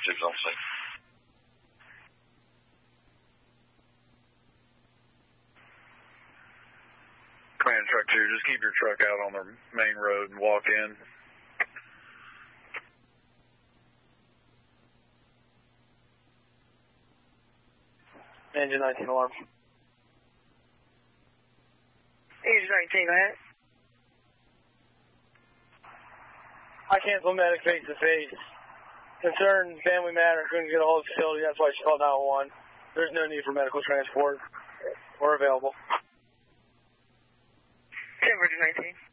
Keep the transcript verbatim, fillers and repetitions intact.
Six on six. Command truck two, just keep your truck out on the main road and walk in. Engine nineteen alarm. Engine nineteen, go ahead. I canceled medic face to face. Concerned family matter, couldn't get a hold of the facility, that's why she called nine one one. There's no need for medical transport. We're available. Denver nineteen.